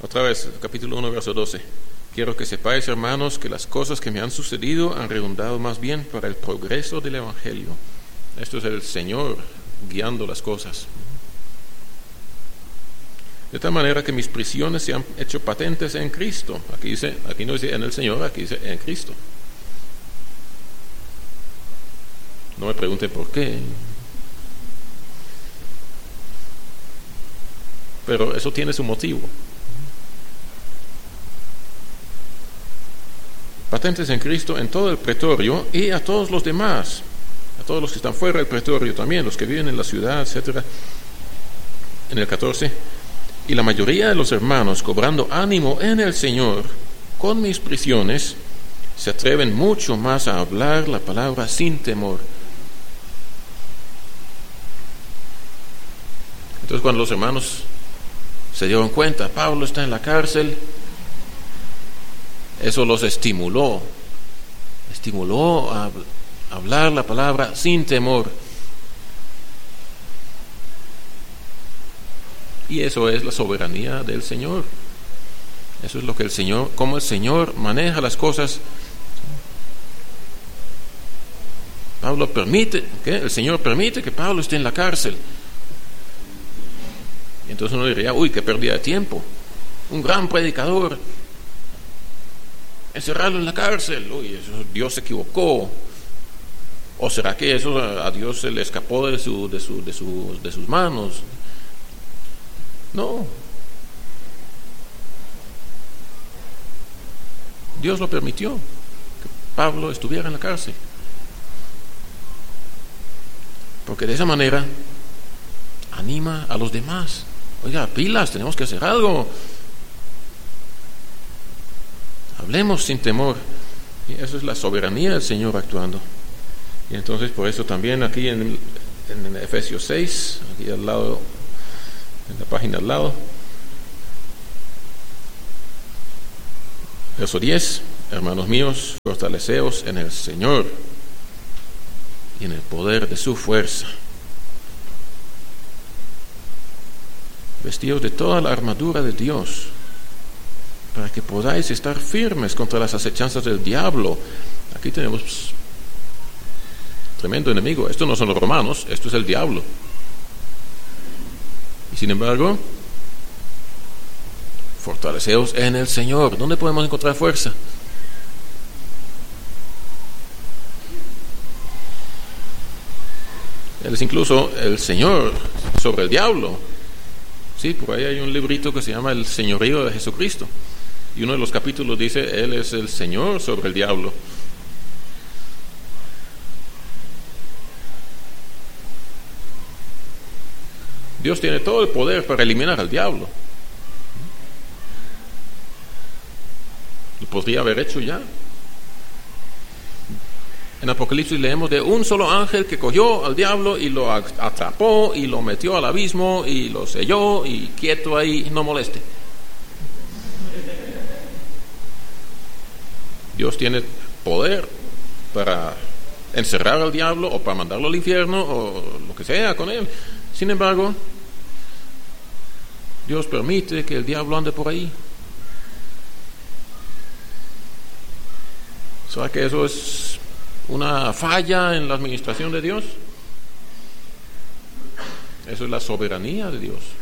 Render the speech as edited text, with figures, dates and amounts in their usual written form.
Otra vez, capítulo 1, verso 12. Quiero que sepáis, hermanos, que las cosas que me han sucedido han redundado más bien para el progreso del Evangelio. Esto es el Señor guiando las cosas. De tal manera que mis prisiones se han hecho patentes en Cristo. Aquí no dice en el Señor, aquí dice en Cristo. No me pregunten por qué. Pero eso tiene su motivo. Patentes en Cristo en todo el pretorio y a todos los demás, a todos los que están fuera del pretorio también, los que viven en la ciudad, etc. En el 14, y la mayoría de los hermanos, cobrando ánimo en el Señor con mis prisiones, se atreven mucho más a hablar la palabra sin temor. Entonces, cuando los hermanos se dieron cuenta, Pablo está en la cárcel, eso los estimuló a hablar la palabra sin temor. Y eso es la soberanía del Señor. Eso es lo que el Señor, cómo el Señor maneja las cosas. El Señor permite que Pablo esté en la cárcel. Y entonces uno diría, uy, qué pérdida de tiempo. Un gran predicador, encerrarlo en la cárcel, uy, eso, Dios se equivocó. ¿O será que eso a Dios se le escapó de sus manos? No. Dios lo permitió, que Pablo estuviera en la cárcel. Porque de esa manera anima a los demás. Oiga, pilas, tenemos que hacer algo. Hablemos sin temor. Y eso es la soberanía del Señor actuando. Y entonces por eso también aquí en Efesios 6, aquí al lado, en la página al lado, verso 10, hermanos míos, fortaleceos en el Señor y en el poder de su fuerza. Vestíos de toda la armadura de Dios, para que podáis estar firmes contra las acechanzas del diablo. Aquí tenemos tremendo enemigo. Estos no son los romanos, esto es el diablo. Y sin embargo, fortaleceos en el Señor. ¿Dónde podemos encontrar fuerza? Él es incluso el Señor sobre el diablo. Sí, por ahí hay un librito que se llama El Señorío de Jesucristo. Y uno de los capítulos dice, Él es el Señor sobre el diablo. Dios tiene todo el poder para eliminar al diablo. Lo podría haber hecho ya. En Apocalipsis leemos de un solo ángel que cogió al diablo y lo atrapó y lo metió al abismo y lo selló y quieto ahí, no moleste. Dios tiene poder para encerrar al diablo o para mandarlo al infierno o lo que sea con él. Sin embargo, Dios permite que el diablo ande por ahí. ¿Será que eso es una falla en la administración de Dios? Eso es la soberanía de Dios.